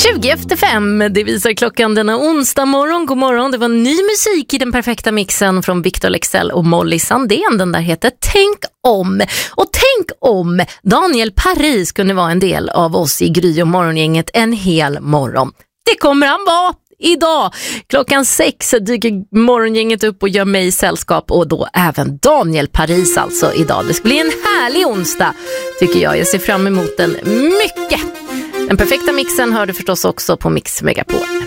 5:20, det visar klockan denna onsdag morgon. God morgon, det var ny musik i den perfekta mixen från Victor Leksell och Molly Sandén. Den där heter Tänk om. Och tänk om Daniel Paris kunde vara en del av oss i Gry och morgongänget en hel morgon. Det kommer han vara idag. Klockan 6 dyker morgongänget upp och gör mig sällskap, och då även Daniel Paris alltså idag. Det ska bli en härlig onsdag tycker jag. Jag ser fram emot den mycket. Den perfekta mixen hör du förstås också på Mix Megapol.